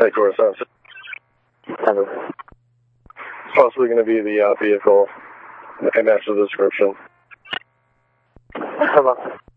Headquarters, Tango. it's possibly going to be the vehicle and match the description. Hello.